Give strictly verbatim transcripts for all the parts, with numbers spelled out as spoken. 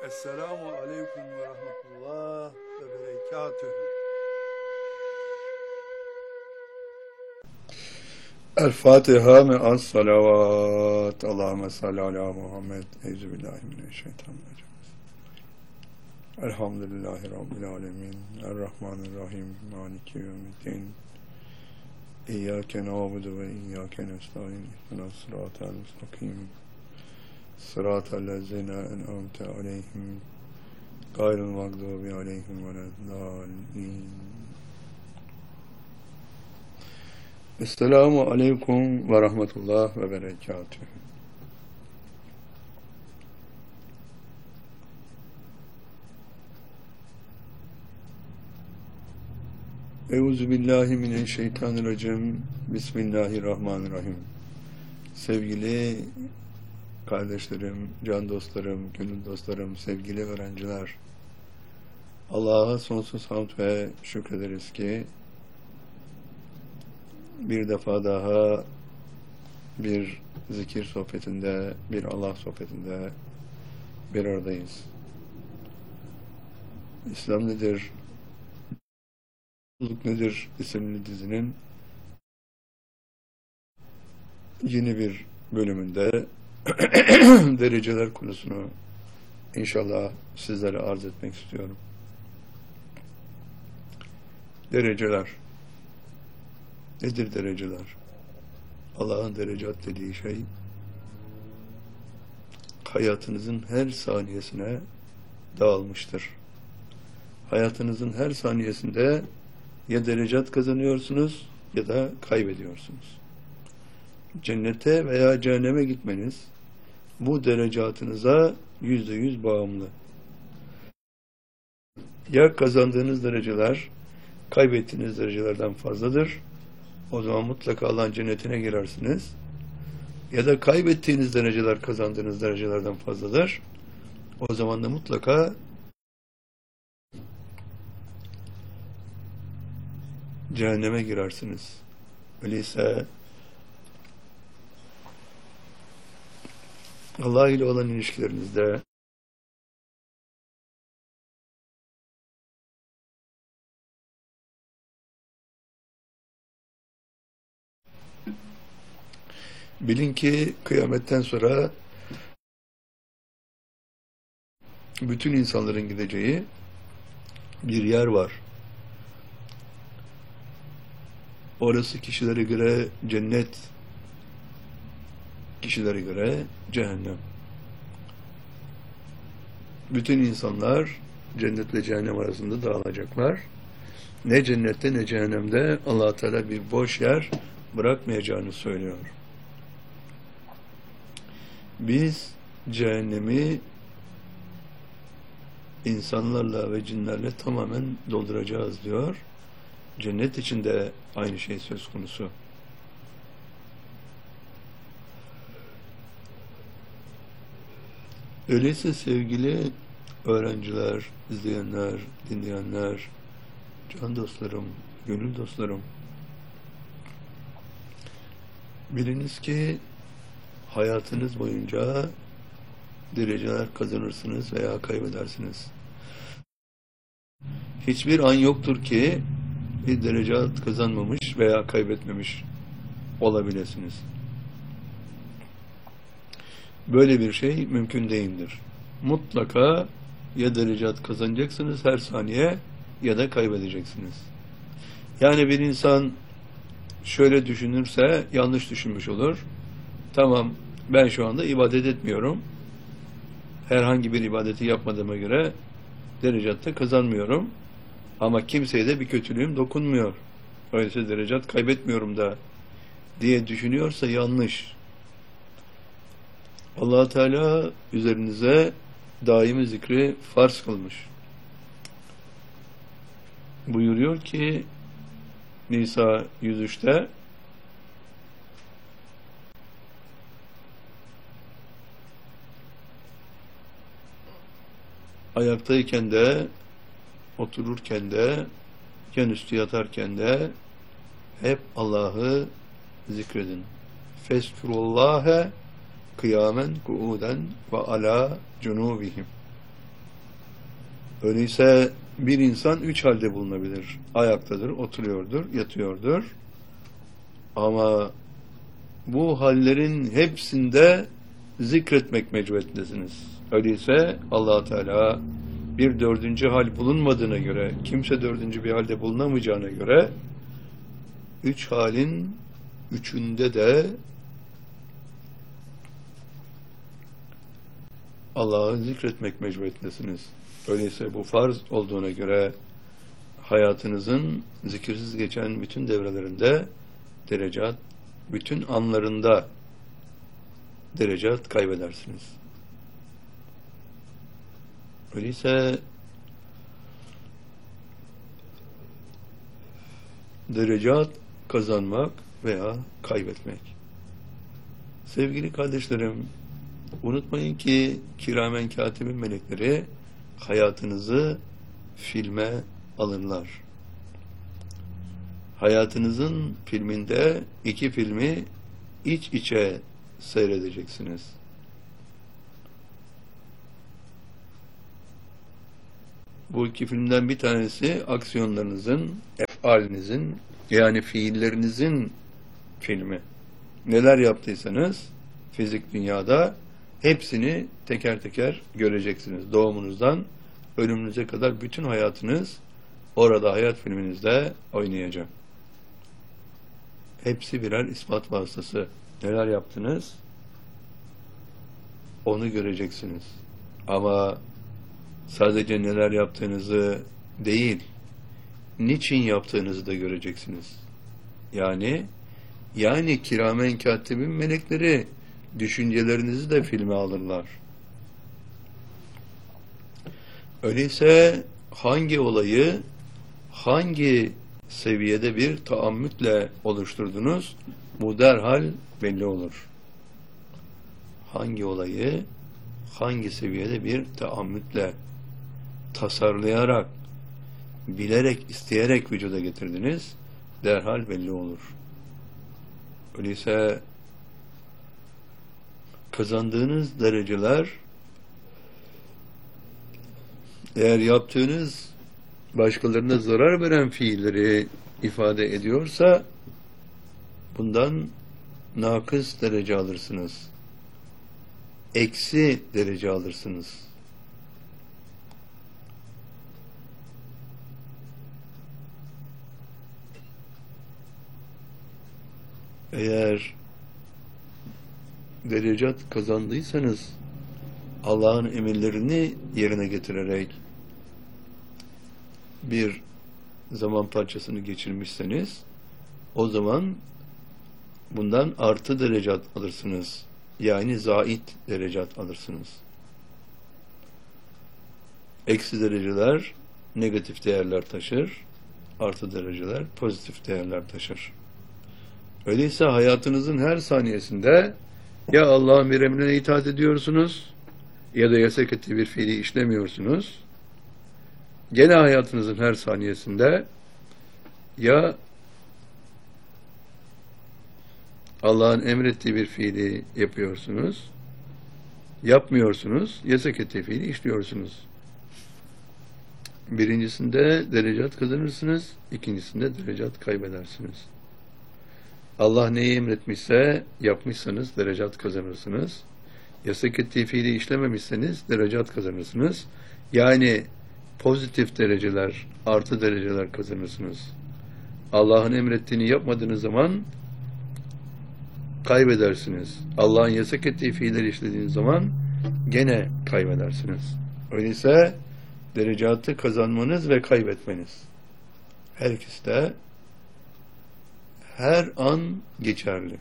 Esselamu aleyküm ve rahmetullah ve berekatühü. El Fatiha me'as salavat. Allahümme salli ala Muhammed. Euzubillahimineşşeytanirracim. Elhamdülillahi Rabbil alemin. Errahmanirrahim. Maliki yevmiddin. İyyâke na'budu ve iyyâke nestaîn. İhdinas sıratal mustakim. Sıratal lezîne en'amte aleyhim. Gayril mağdubi aleyhim veleddâllîn. Esselamu aleyküm ve rahmetullah ve berekatühü. Euzubillahimineşşeytanirracim. Bismillahirrahmanirrahim. Sevgili kardeşlerim, can dostlarım, gönül dostlarım, sevgili öğrenciler, Allah'a sonsuz hamd ve şükrederiz ki bir defa daha bir zikir sohbetinde, bir Allah sohbetinde bir aradayız. İslam nedir? Mutluluk nedir? İsimli dizinin yeni bir bölümünde dereceler konusunu inşallah sizlere arz etmek istiyorum. Dereceler. Nedir dereceler? Allah'ın derecat dediği şey, hayatınızın her saniyesine dağılmıştır. Hayatınızın her saniyesinde ya derecat kazanıyorsunuz ya da kaybediyorsunuz. Cennete veya cehenneme gitmeniz bu derecatınıza yüzde yüz bağımlı. Ya kazandığınız dereceler kaybettiğiniz derecelerden fazladır, o zaman mutlaka Allah'ın cennetine girersiniz. Ya da kaybettiğiniz dereceler kazandığınız derecelerden fazladır, o zaman da mutlaka cehenneme girersiniz. Öyleyse Allah ile olan ilişkilerinizde bilin ki kıyametten sonra bütün insanların gideceği bir yer var. Orası kişilere göre cennet, kişilere göre cehennem. Bütün insanlar cennetle cehennem arasında dağılacaklar. Ne cennette ne cehennemde Allah Teala bir boş yer bırakmayacağını söylüyor. Biz cehennemi insanlarla ve cinlerle tamamen dolduracağız diyor. Cennet için de aynı şey söz konusu. Öyleyse sevgili öğrenciler, izleyenler, dinleyenler, can dostlarım, gönül dostlarım, biliniz ki hayatınız boyunca dereceler kazanırsınız veya kaybedersiniz. Hiçbir an yoktur ki bir derece kazanmamış veya kaybetmemiş olabilirsiniz. Böyle bir şey mümkün değildir. Mutlaka ya derecat kazanacaksınız her saniye ya da kaybedeceksiniz. Yani bir insan şöyle düşünürse yanlış düşünmüş olur. Tamam, ben şu anda ibadet etmiyorum. Herhangi bir ibadeti yapmadığıma göre derecatta kazanmıyorum. Ama kimseye de bir kötülüğüm dokunmuyor. Öyleyse derecat kaybetmiyorum da diye düşünüyorsa yanlış. Allah Teala üzerinize daimi zikri farz kılmış. Buyuruyor ki Nisa yüz üçte ayaktayken de, otururken de, yan üstü yatarken de hep Allah'ı zikredin. Feskurullâhe kıyamen kuuden ve ala cunubihim. Öyleyse bir insan üç halde bulunabilir. Ayaktadır, oturuyordur, yatıyordur. Ama bu hallerin hepsinde zikretmek mecburiyetindesiniz. Öyleyse Allah Teala bir dördüncü hal bulunmadığına göre, kimse dördüncü bir halde bulunamayacağına göre, üç halin üçünde de Allah'ı zikretmek mecburiyetindesiniz. Öyleyse bu farz olduğuna göre hayatınızın zikirsiz geçen bütün devrelerinde derecat, bütün anlarında derecat kaybedersiniz. Öyleyse derecat kazanmak veya kaybetmek. Sevgili kardeşlerim, unutmayın ki kiramen katibin melekleri hayatınızı filme alırlar. Hayatınızın filminde iki filmi iç içe seyredeceksiniz. Bu iki filmden bir tanesi aksiyonlarınızın, efalinizin, yani fiillerinizin filmi. Neler yaptıysanız fizik dünyada hepsini teker teker göreceksiniz. Doğumunuzdan ölümünüze kadar bütün hayatınız orada hayat filminizde oynayacak. Hepsi birer ispat vasıtası. Neler yaptınız? Onu göreceksiniz. Ama sadece neler yaptığınızı değil, niçin yaptığınızı da göreceksiniz. Yani yani kiramen katibin melekleri düşüncelerinizi de filme alırlar. Öyleyse hangi olayı hangi seviyede bir taammütle oluşturdunuz, bu derhal belli olur. Hangi olayı hangi seviyede bir taammütle tasarlayarak, bilerek, isteyerek vücuda getirdiniz, derhal belli olur. Öyleyse kazandığınız dereceler, eğer yaptığınız başkalarına zarar veren fiilleri ifade ediyorsa, bundan nakıs derece alırsınız. Eksi derece alırsınız. Eğer derecat kazandıysanız, Allah'ın emirlerini yerine getirerek bir zaman parçasını geçirmişseniz, o zaman bundan artı derecat alırsınız. Yani zait derecat alırsınız. Eksi dereceler negatif değerler taşır, artı dereceler pozitif değerler taşır. Öyleyse hayatınızın her saniyesinde ya Allah'ın bir emrine itaat ediyorsunuz ya da yasak ettiği bir fiili işlemiyorsunuz. Gene hayatınızın her saniyesinde ya Allah'ın emrettiği bir fiili yapıyorsunuz, yapmıyorsunuz, yasak ettiği fiili işliyorsunuz. Birincisinde derecat kazanırsınız, ikincisinde derecat kaybedersiniz. Allah neyi emretmişse yapmışsanız derecat kazanırsınız. Yasak ettiği fiili işlememişseniz derecat kazanırsınız. Yani pozitif dereceler, artı dereceler kazanırsınız. Allah'ın emrettiğini yapmadığınız zaman kaybedersiniz. Allah'ın yasak ettiği fiilleri işlediğiniz zaman gene kaybedersiniz. Öyleyse derecatı kazanmanız ve kaybetmeniz her ikisi de her an geçerli.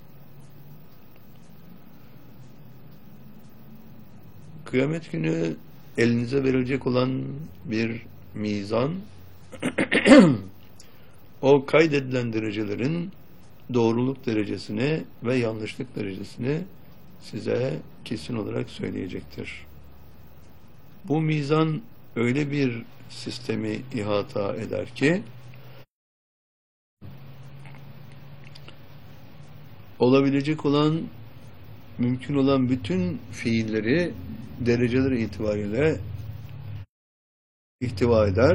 Kıyamet günü elinize verilecek olan bir mizan o kaydedilen derecelerin doğruluk derecesini ve yanlışlık derecesini size kesin olarak söyleyecektir. Bu mizan öyle bir sistemi ihata eder ki olabilecek olan, mümkün olan bütün fiilleri dereceler itibariyle ihtiva eder.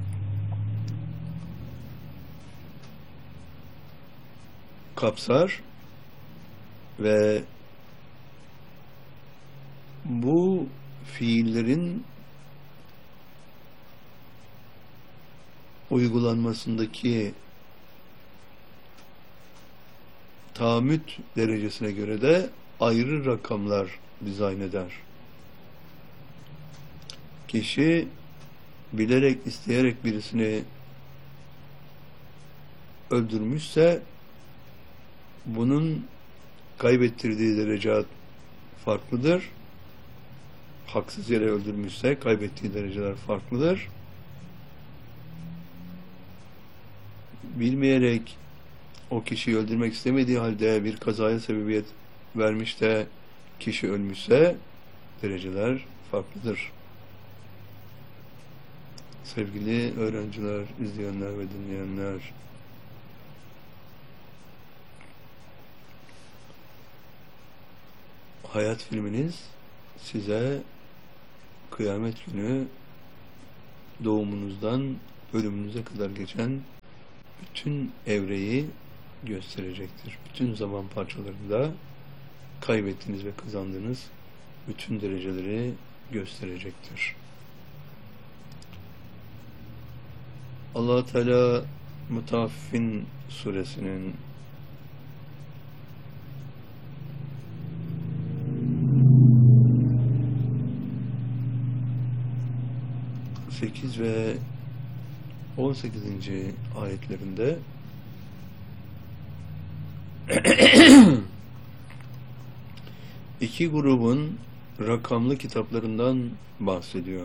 Kapsar ve bu fiillerin uygulanmasındaki tahammüt derecesine göre de ayrı rakamlar dizayn eder. Kişi bilerek, isteyerek birisini öldürmüşse bunun kaybettirdiği derecat farklıdır. Haksız yere öldürmüşse kaybettiği dereceler farklıdır. Bilmeyerek o kişiyi öldürmek istemediği halde bir kazaya sebebiyet vermiş de kişi ölmüşse dereceler farklıdır. Sevgili öğrenciler, izleyenler ve dinleyenler, hayat filminiz size kıyamet günü doğumunuzdan ölümünüze kadar geçen bütün evreyi gösterecektir. Bütün zaman parçalarında kaybettiğiniz ve kazandığınız bütün dereceleri gösterecektir. Allah Teala Mutaffifin suresinin sekiz ve on sekizinci ayetlerinde iki grubun rakamlı kitaplarından bahsediyor.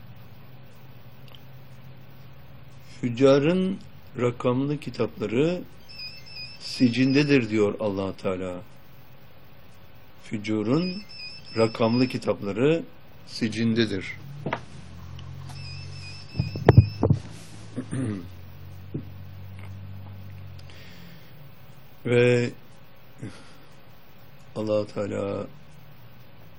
Füccarın rakamlı kitapları sicindedir diyor Allah Teala. Füccarın rakamlı kitapları sicindedir. Ve Allah Teala